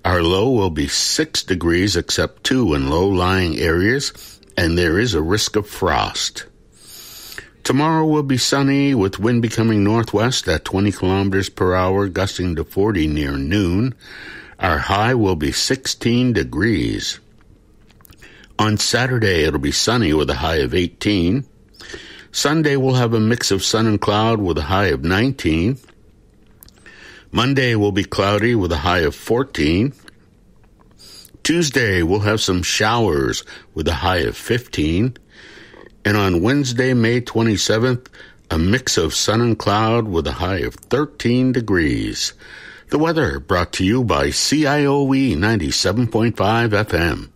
Our low will be 6 degrees except 2 in low-lying areas, and there is a risk of frost. Tomorrow will be sunny with wind becoming northwest at 20 kilometers per hour, gusting to 40 near noon. Our high will be 16 degrees. On Saturday, it'll be sunny with a high of 18. Sunday, we'll have a mix of sun and cloud with a high of 19. Monday will be cloudy with a high of 14. Tuesday, we'll have some showers with a high of 15. And on Wednesday, May 27th, a mix of sun and cloud with a high of 13 degrees. The weather brought to you by CIOE 97.5 FM.